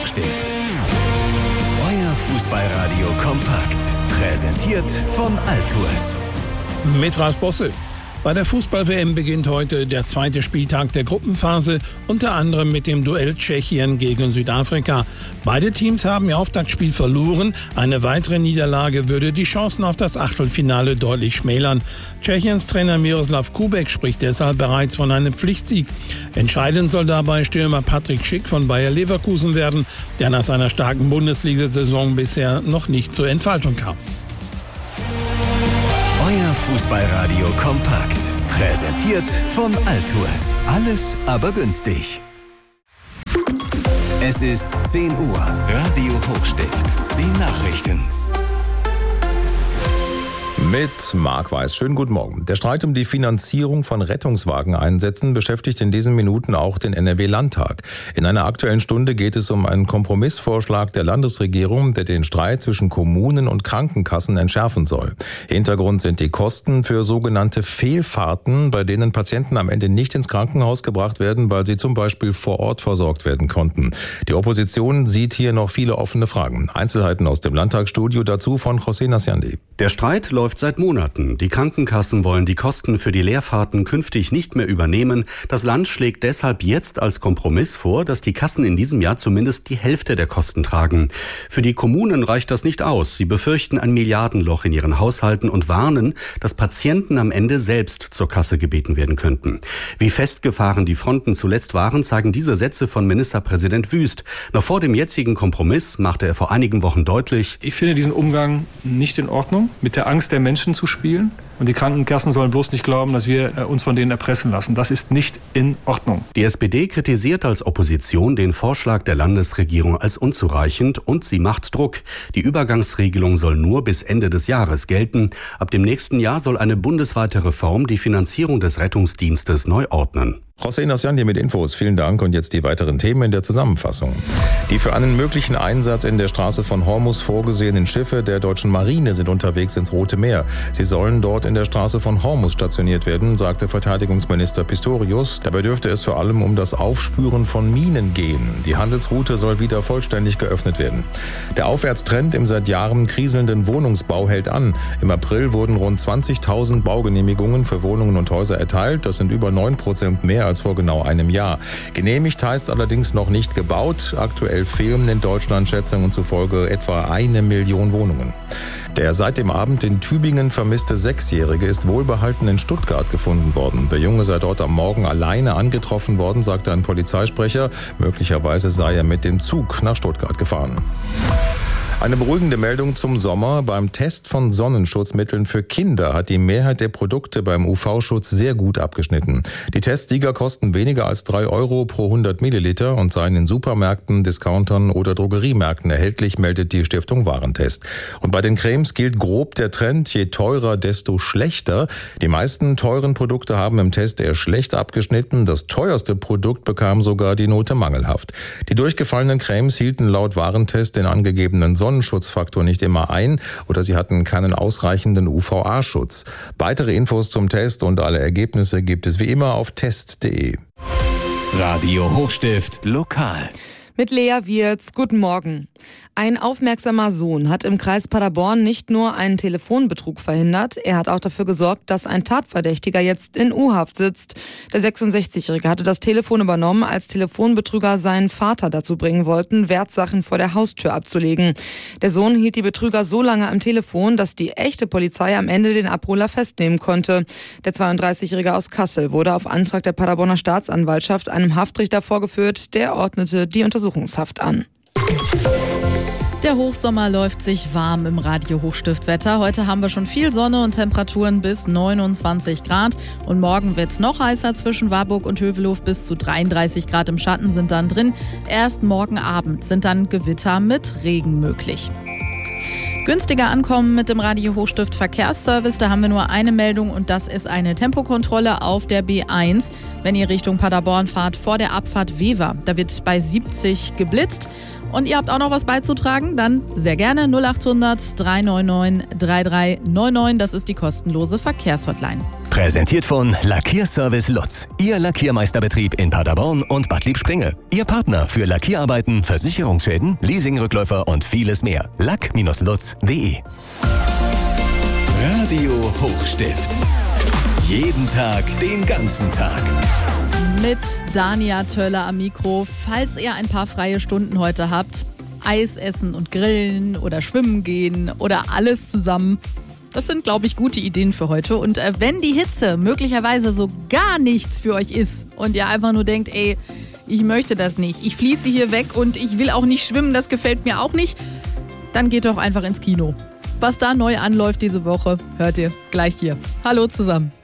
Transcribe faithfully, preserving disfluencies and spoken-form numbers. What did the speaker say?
Hochstift. Euer Fußballradio kompakt. Präsentiert von Altours. Mit Ralf Bosse. Bei der Fußball-W M beginnt heute der zweite Spieltag der Gruppenphase, unter anderem mit dem Duell Tschechien gegen Südafrika. Beide Teams haben ihr Auftaktspiel verloren. Eine weitere Niederlage würde die Chancen auf das Achtelfinale deutlich schmälern. Tschechiens Trainer Miroslav Kubek spricht deshalb bereits von einem Pflichtsieg. Entscheidend soll dabei Stürmer Patrick Schick von Bayer Leverkusen werden, der nach seiner starken Bundesliga-Saison bisher noch nicht zur Entfaltung kam. Euer Fußballradio kompakt. Präsentiert von Altours. Alles aber günstig. Es ist zehn Uhr. Radio Hochstift. Die Nachrichten. Mit Marc Weiß. Schönen guten Morgen. Der Streit um die Finanzierung von Rettungswageneinsätzen beschäftigt in diesen Minuten auch den N R W-Landtag. In einer aktuellen Stunde geht es um einen Kompromissvorschlag der Landesregierung, der den Streit zwischen Kommunen und Krankenkassen entschärfen soll. Hintergrund sind die Kosten für sogenannte Fehlfahrten, bei denen Patienten am Ende nicht ins Krankenhaus gebracht werden, weil sie zum Beispiel vor Ort versorgt werden konnten. Die Opposition sieht hier noch viele offene Fragen. Einzelheiten aus dem Landtagsstudio dazu von José Nasiandi. Der Streit läuft seit Monaten. Die Krankenkassen wollen die Kosten für die Leerfahrten künftig nicht mehr übernehmen. Das Land schlägt deshalb jetzt als Kompromiss vor, dass die Kassen in diesem Jahr zumindest die Hälfte der Kosten tragen. Für die Kommunen reicht das nicht aus. Sie befürchten ein Milliardenloch in ihren Haushalten und warnen, dass Patienten am Ende selbst zur Kasse gebeten werden könnten. Wie festgefahren die Fronten zuletzt waren, zeigen diese Sätze von Ministerpräsident Wüst. Noch vor dem jetzigen Kompromiss machte er vor einigen Wochen deutlich: Ich finde diesen Umgang nicht in Ordnung, mit der Angst der Menschen zu spielen. Und die Krankenkassen sollen bloß nicht glauben, dass wir uns von denen erpressen lassen. Das ist nicht in Ordnung. Die S P D kritisiert als Opposition den Vorschlag der Landesregierung als unzureichend und sie macht Druck. Die Übergangsregelung soll nur bis Ende des Jahres gelten. Ab dem nächsten Jahr soll eine bundesweite Reform die Finanzierung des Rettungsdienstes neu ordnen. José Nasiandi mit Infos. Vielen Dank. Und jetzt die weiteren Themen in der Zusammenfassung. Die für einen möglichen Einsatz in der Straße von Hormuz vorgesehenen Schiffe der deutschen Marine sind unterwegs ins Rote Meer. Sie sollen dort in der Straße von Hormuz stationiert werden, sagte Verteidigungsminister Pistorius. Dabei dürfte es vor allem um das Aufspüren von Minen gehen. Die Handelsroute soll wieder vollständig geöffnet werden. Der Aufwärtstrend im seit Jahren kriselnden Wohnungsbau hält an. Im April wurden rund zwanzigtausend Baugenehmigungen für Wohnungen und Häuser erteilt. Das sind über neun Prozent mehr als vor genau einem Jahr. Genehmigt heißt allerdings noch nicht gebaut. Aktuell fehlen in Deutschland Schätzungen zufolge etwa eine Million Wohnungen. Der seit dem Abend in Tübingen vermisste Sechsjährige ist wohlbehalten in Stuttgart gefunden worden. Der Junge sei dort am Morgen alleine angetroffen worden, sagte ein Polizeisprecher. Möglicherweise sei er mit dem Zug nach Stuttgart gefahren. Eine beruhigende Meldung zum Sommer. Beim Test von Sonnenschutzmitteln für Kinder hat die Mehrheit der Produkte beim U V-Schutz sehr gut abgeschnitten. Die Testsieger kosten weniger als drei Euro pro hundert Milliliter und seien in Supermärkten, Discountern oder Drogeriemärkten erhältlich, meldet die Stiftung Warentest. Und bei den Cremes gilt grob der Trend, je teurer, desto schlechter. Die meisten teuren Produkte haben im Test eher schlecht abgeschnitten. Das teuerste Produkt bekam sogar die Note mangelhaft. Die durchgefallenen Cremes hielten laut Warentest den angegebenen Sonnenschutzfaktor nicht immer ein oder sie hatten keinen ausreichenden U V A-Schutz. Weitere Infos zum Test und alle Ergebnisse gibt es wie immer auf test punkt de. Radio Hochstift lokal. Mit Lea Wirz, guten Morgen. Ein aufmerksamer Sohn hat im Kreis Paderborn nicht nur einen Telefonbetrug verhindert, er hat auch dafür gesorgt, dass ein Tatverdächtiger jetzt in U-Haft sitzt. Der sechsundsechzigjährige hatte das Telefon übernommen, als Telefonbetrüger seinen Vater dazu bringen wollten, Wertsachen vor der Haustür abzulegen. Der Sohn hielt die Betrüger so lange am Telefon, dass die echte Polizei am Ende den Abholer festnehmen konnte. Der zweiunddreißigjährige aus Kassel wurde auf Antrag der Paderborner Staatsanwaltschaft einem Haftrichter vorgeführt, der ordnete die Untersuchungshaft an. Der Hochsommer läuft sich warm im Radio Hochstiftwetter. Heute haben wir schon viel Sonne und Temperaturen bis neunundzwanzig Grad. Und morgen wird es noch heißer zwischen Warburg und Hövelhof. Bis zu dreiunddreißig Grad im Schatten sind dann drin. Erst morgen Abend sind dann Gewitter mit Regen möglich. Günstiger ankommen mit dem Radio Hochstift Verkehrsservice. Da haben wir nur eine Meldung und das ist eine Tempokontrolle auf der B eins. Wenn ihr Richtung Paderborn fahrt, vor der Abfahrt Wever. Da wird bei siebzig geblitzt. Und ihr habt auch noch was beizutragen? Dann sehr gerne null acht hundert drei neun neun drei drei neun neun. Das ist die kostenlose Verkehrshotline. Präsentiert von Lackierservice Lutz. Ihr Lackiermeisterbetrieb in Paderborn und Bad Liebspringe. Ihr Partner für Lackierarbeiten, Versicherungsschäden, Leasingrückläufer und vieles mehr. lack Bindestrich lutz punkt de. Radio Hochstift. Jeden Tag, den ganzen Tag. Mit Dania Töller am Mikro. Falls ihr ein paar freie Stunden heute habt, Eis essen und grillen oder schwimmen gehen oder alles zusammen. Das sind, glaube ich, gute Ideen für heute. Und äh, wenn die Hitze möglicherweise so gar nichts für euch ist und ihr einfach nur denkt, ey, ich möchte das nicht, ich fließe hier weg und ich will auch nicht schwimmen, das gefällt mir auch nicht, dann geht doch einfach ins Kino. Was da neu anläuft diese Woche, hört ihr gleich hier. Hallo zusammen.